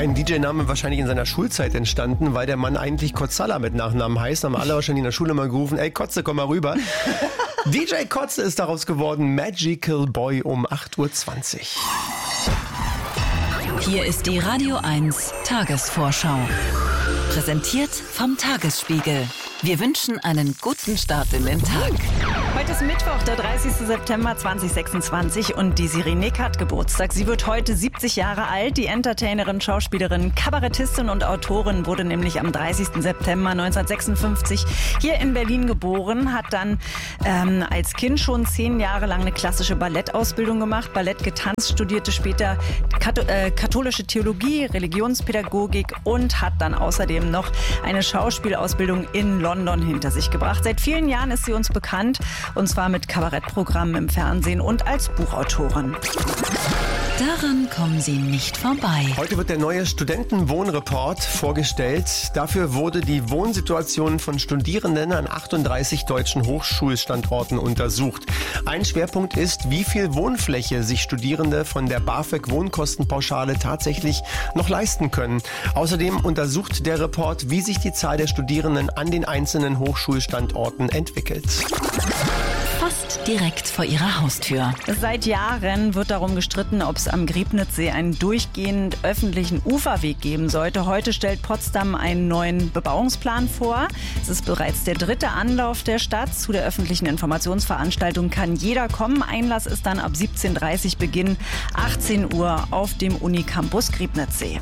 Ein DJ-Name wahrscheinlich in seiner Schulzeit entstanden, weil der Mann eigentlich Kotzala mit Nachnamen heißt. Haben alle wahrscheinlich in der Schule mal gerufen, ey Kotze, komm mal rüber. DJ Kotze ist daraus geworden, Magical Boy um 8.20 Uhr. Hier ist die Radio 1 Tagesvorschau. Präsentiert vom Tagesspiegel. Wir wünschen einen guten Start in den Tag. Heute ist Mittwoch, der 30. September 2026 und die Sirenik hat Geburtstag. Sie wird heute 70 Jahre alt. Die Entertainerin, Schauspielerin, Kabarettistin und Autorin wurde nämlich am 30. September 1956 hier in Berlin geboren, hat dann als Kind schon 10 Jahre lang eine klassische Ballettausbildung gemacht, Ballett getanzt, studierte später katholische Theologie, Religionspädagogik und hat dann außerdem noch eine Schauspielausbildung in London hinter sich gebracht. Seit vielen Jahren ist sie uns bekannt, und zwar mit Kabarettprogrammen im Fernsehen und als Buchautorin. Daran kommen Sie nicht vorbei. Heute wird der neue Studentenwohnreport vorgestellt. Dafür wurde die Wohnsituation von Studierenden an 38 deutschen Hochschulstandorten untersucht. Ein Schwerpunkt ist, wie viel Wohnfläche sich Studierende von der BAföG-Wohnkostenpauschale tatsächlich noch leisten können. Außerdem untersucht der Report, wie sich die Zahl der Studierenden an den einzelnen Hochschulstandorten entwickelt. Fast direkt vor ihrer Haustür. Seit Jahren wird darum gestritten, ob es am Griebnitzsee einen durchgehend öffentlichen Uferweg geben sollte. Heute stellt Potsdam einen neuen Bebauungsplan vor. Es ist bereits der 3. Anlauf der Stadt. Zu der öffentlichen Informationsveranstaltung kann jeder kommen. Einlass ist dann ab 17.30 Uhr Beginn, 18 Uhr auf dem Unicampus Griebnitzsee.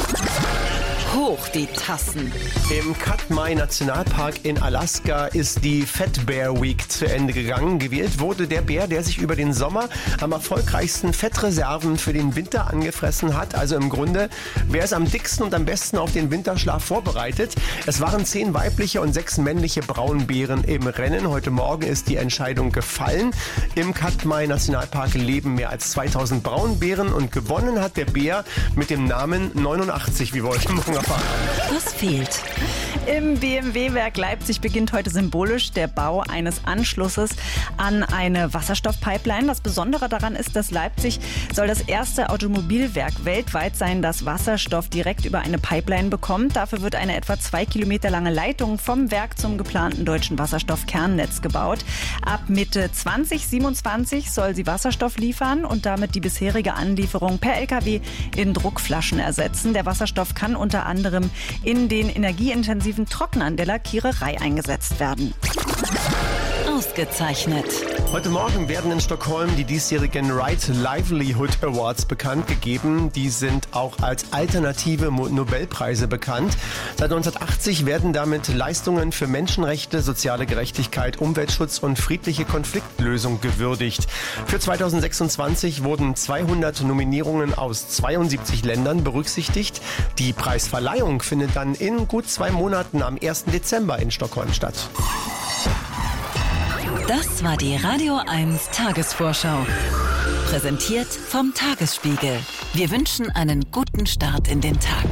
Hoch die Tassen. Im Katmai Nationalpark in Alaska ist die Fat Bear Week zu Ende gegangen. Gewählt wurde der Bär, der sich über den Sommer am erfolgreichsten Fettreserven für den Winter angefressen hat. Also im Grunde, wer ist am dicksten und am besten auf den Winterschlaf vorbereitet? Es waren 10 weibliche und 6 männliche Braunbären im Rennen. Heute Morgen ist die Entscheidung gefallen. Im Katmai Nationalpark leben mehr als 2000 Braunbären und gewonnen hat der Bär mit dem Namen 89, wie wir heute Morgen erfahren. Was fehlt? Im BMW-Werk Leipzig beginnt heute symbolisch der Bau eines Anschlusses an eine Wasserstoffpipeline. Das Besondere daran ist, dass Leipzig soll das erste Automobilwerk weltweit sein, das Wasserstoff direkt über eine Pipeline bekommt. Dafür wird eine etwa 2 Kilometer lange Leitung vom Werk zum geplanten deutschen Wasserstoffkernnetz gebaut. Ab Mitte 2027 soll sie Wasserstoff liefern und damit die bisherige Anlieferung per LKW in Druckflaschen ersetzen. Der Wasserstoff kann unter anderem in den energieintensiven Trocknern der Lackiererei eingesetzt werden. Ausgezeichnet. Heute Morgen werden in Stockholm die diesjährigen Right Livelihood Awards bekannt gegeben. Die sind auch als alternative Nobelpreise bekannt. Seit 1980 werden damit Leistungen für Menschenrechte, soziale Gerechtigkeit, Umweltschutz und friedliche Konfliktlösung gewürdigt. Für 2026 wurden 200 Nominierungen aus 72 Ländern berücksichtigt. Die Preisverleihung findet dann in gut 2 Monaten am 1. Dezember in Stockholm statt. Das war die Radio 1 Tagesvorschau. Präsentiert vom Tagesspiegel. Wir wünschen einen guten Start in den Tag.